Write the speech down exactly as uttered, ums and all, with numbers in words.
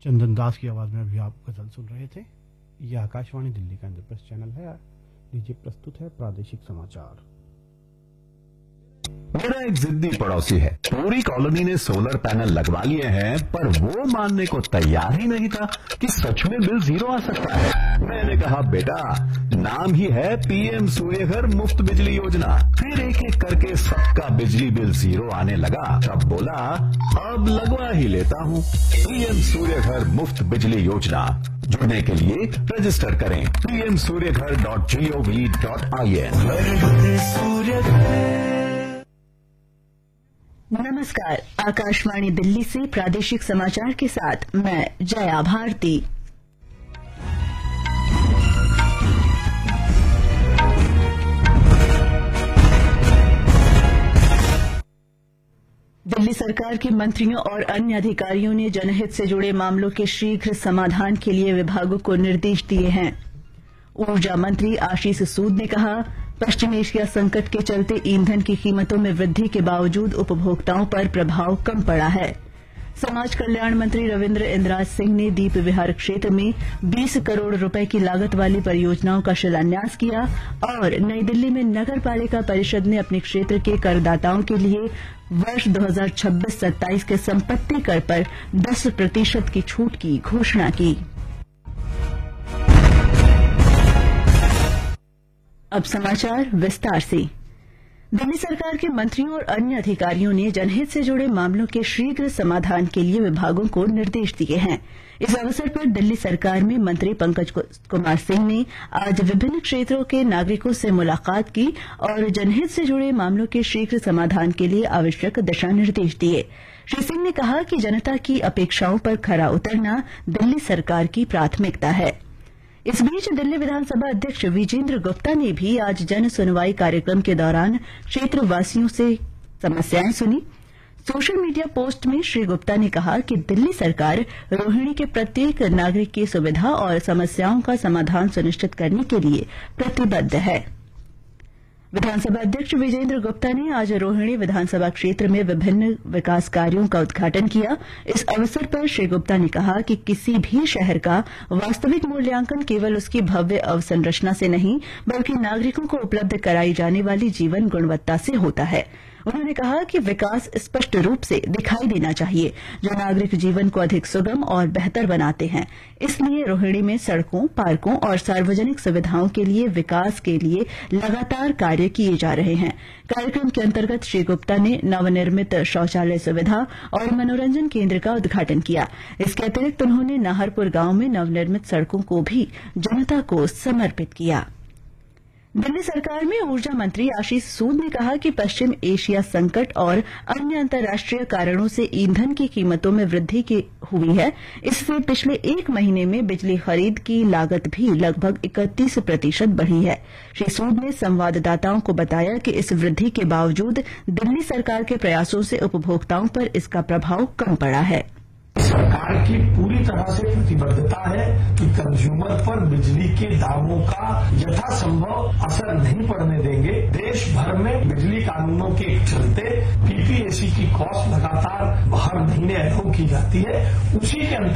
चंदन दास की आवाज में अभी आप गजल सुन रहे थे। यह आकाशवाणी दिल्ली का इंद्रप्रस्थ चैनल है। लीजिए प्रस्तुत है प्रादेशिक समाचार। मेरा एक जिद्दी पड़ोसी है। पूरी कॉलोनी ने सोलर पैनल लगवा लिए हैं, पर वो मानने को तैयार ही नहीं था कि सच में बिल जीरो आ सकता है। मैंने कहा, बेटा नाम ही है पीएम सूर्यघर मुफ्त बिजली योजना। फिर एक एक करके सबका बिजली बिल जीरो आने लगा। तब बोला, अब लगवा ही लेता हूँ। पीएम सूर्यघर मुफ्त बिजली योजना। जुड़ने के लिए रजिस्टर करें P M Surya Ghar dot G O V dot I N. नमस्कार, आकाशवाणी दिल्ली से प्रादेशिक समाचार के साथ मैं जया भारती। दिल्ली सरकार के मंत्रियों और अन्य अधिकारियों ने जनहित से जुड़े मामलों के शीघ्र समाधान के लिए विभागों को निर्देश दिए हैं। ऊर्जा मंत्री आशीष सूद ने कहा, पश्चिम एशिया संकट के चलते ईंधन की कीमतों में वृद्धि के बावजूद उपभोक्ताओं पर प्रभाव कम पड़ा है। समाज कल्याण मंत्री रविन्द्र इंद्राज सिंह ने दीप विहार क्षेत्र में बीस करोड़ रुपए की लागत वाली परियोजनाओं का शिलान्यास किया और नई दिल्ली में नगर पालिका परिषद ने अपने क्षेत्र के करदाताओं के लिए वर्ष दो हज़ार छब्बीस सत्ताईस के संपत्ति कर पर दस प्रतिशत की छूट की घोषणा की। अब समाचार विस्तार से। दिल्ली सरकार के मंत्रियों और अन्य अधिकारियों ने जनहित से जुड़े मामलों के शीघ्र समाधान के लिए विभागों को निर्देश दिए हैं। इस अवसर पर दिल्ली सरकार में मंत्री पंकज कुमार सिंह ने आज विभिन्न क्षेत्रों के नागरिकों से मुलाकात की और जनहित से जुड़े मामलों के शीघ्र समाधान के लिए आवश्यक दिशा निर्देश दिए। श्री सिंह ने कहा कि जनता की अपेक्षाओं पर खरा उतरना दिल्ली सरकार की प्राथमिकता है। इस बीच दिल्ली विधानसभा अध्यक्ष विजेंद्र गुप्ता ने भी आज जन सुनवाई कार्यक्रम के दौरान क्षेत्रवासियों से समस्याएं सुनी। सोशल मीडिया पोस्ट में श्री गुप्ता ने कहा कि दिल्ली सरकार रोहिणी के प्रत्येक नागरिक की सुविधा और समस्याओं का समाधान सुनिश्चित करने के लिए प्रतिबद्ध है। विधानसभा अध्यक्ष विजेंद्र गुप्ता ने आज रोहिणी विधानसभा क्षेत्र में विभिन्न विकास कार्यों का उद्घाटन किया। इस अवसर पर श्री गुप्ता ने कहा कि किसी भी शहर का वास्तविक मूल्यांकन केवल उसकी भव्य अवसंरचना से नहीं, बल्कि नागरिकों को उपलब्ध कराई जाने वाली जीवन गुणवत्ता से होता है। उन्होंने कहा कि विकास स्पष्ट रूप से दिखाई देना चाहिए, जो नागरिक जीवन को अधिक सुगम और बेहतर बनाते हैं। इसलिए रोहिणी में सड़कों, पार्कों और सार्वजनिक सुविधाओं के लिए विकास के लिए लगातार कार्य किए जा रहे हैं। कार्यक्रम के अंतर्गत श्री गुप्ता ने नवनिर्मित शौचालय सुविधा और मनोरंजन केंद्र का उद्घाटन किया। इसके अतिरिक्त उन्होंने नाहरपुर गांव में नवनिर्मित सड़कों को भी जनता को समर्पित किया। दिल्ली सरकार में ऊर्जा मंत्री आशीष सूद ने कहा कि पश्चिम एशिया संकट और अन्य अंतर्राष्ट्रीय कारणों से ईंधन की कीमतों में वृद्धि की हुई है। इससे पिछले एक महीने में बिजली खरीद की लागत भी लगभग इकतीस प्रतिशत बढ़ी है। श्री सूद ने संवाददाताओं को बताया कि इस वृद्धि के बावजूद दिल्ली सरकार के प्रयासों से उपभोक्ताओं पर इसका प्रभाव कम पड़ा है। सरकार की पूरी तरह से प्रतिबद्धता है कि कंज्यूमर पर बिजली के दामों का यथासंभव असर नहीं पड़ने देंगे। देश भर में बिजली कानूनों के चलते पीपीएसी की कॉस्ट लगातार हर महीने अलाउ की जाती है। उसी के